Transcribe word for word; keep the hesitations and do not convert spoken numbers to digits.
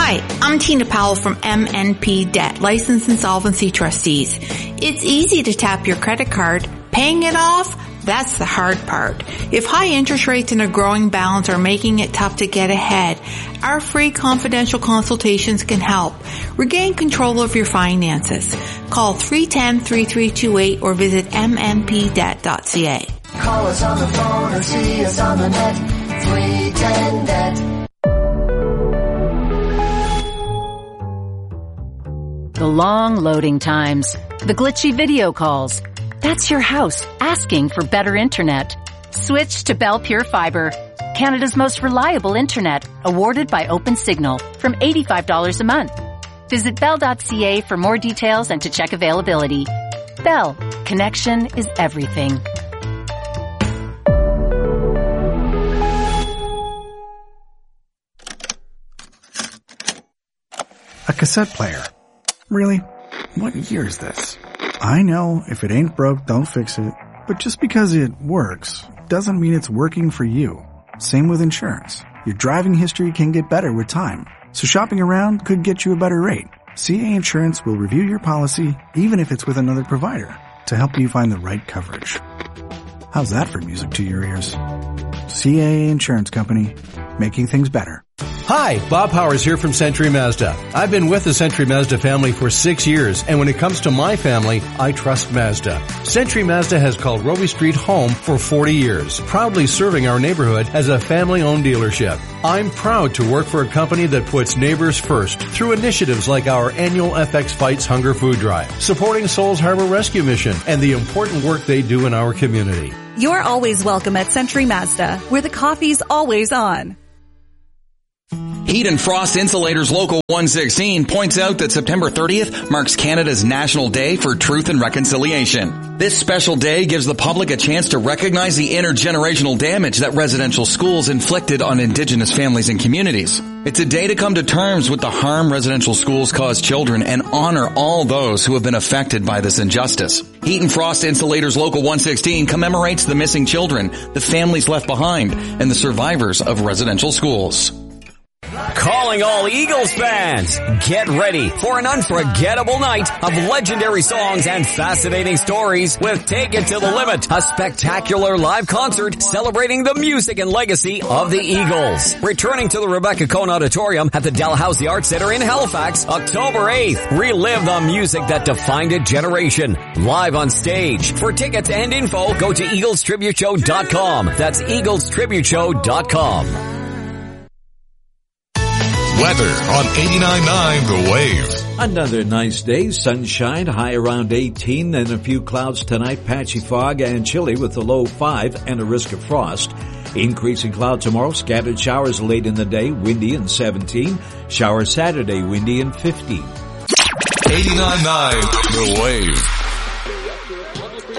Hi, I'm Tina Powell from M N P Debt, Licensed Insolvency Trustees. It's easy to tap your credit card. Paying it off? That's the hard part. If high interest rates and a growing balance are making it tough to get ahead, our free confidential consultations can help. Regain control of your finances. Call three one zero, three three two eight or visit m n p debt dot c a. Call us on the phone or see us on the net. three ten net. The long loading times, the glitchy video calls. That's your house asking for better internet. Switch to Bell Pure Fiber, Canada's most reliable internet, awarded by OpenSignal, from eighty-five dollars a month. Visit bell dot c a for more details and to check availability. Bell, connection is everything. A cassette player. Really? What year is this? I know, if it ain't broke, don't fix it. But just because it works doesn't mean it's working for you. Same with insurance. Your driving history can get better with time. So shopping around could get you a better rate. C A Insurance will review your policy, even if it's with another provider, to help you find the right coverage. How's that for music to your ears? C A Insurance Company, making things better. Hi, Bob Powers here from Century Mazda. I've been with the Century Mazda family for six years, and when it comes to my family, I trust Mazda. Century Mazda has called Robey Street home for forty years, proudly serving our neighborhood as a family-owned dealership. I'm proud to work for a company that puts neighbors first through initiatives like our annual F X Fights Hunger Food Drive, supporting Souls Harbor Rescue Mission, and the important work they do in our community. You're always welcome at Century Mazda, where the coffee's always on. Heat and Frost Insulators Local one sixteen points out that September thirtieth marks Canada's National Day for Truth and Reconciliation. This special day gives the public a chance to recognize the intergenerational damage that residential schools inflicted on Indigenous families and communities. It's a day to come to terms with the harm residential schools cause children and honor all those who have been affected by this injustice. Heat and Frost Insulators Local one sixteen commemorates the missing children, the families left behind, and the survivors of residential schools. Calling all Eagles fans, get ready for an unforgettable night of legendary songs and fascinating stories with Take It to the Limit, a spectacular live concert celebrating the music and legacy of the Eagles. Returning to the Rebecca Cohn Auditorium at the Dalhousie Arts Center in Halifax, October eighth. Relive the music that defined a generation, live on stage. For tickets and info, go to eagles tribute show dot com. That's eagles tribute show dot com. Weather on eighty-nine point nine The Wave. Another nice day, sunshine, high around eighteen, and a few clouds tonight, patchy fog and chilly with a low five and a risk of frost. Increasing cloud tomorrow, scattered showers late in the day, windy and seventeen. Showers Saturday, windy and fifteen. eighty-nine point nine The Wave.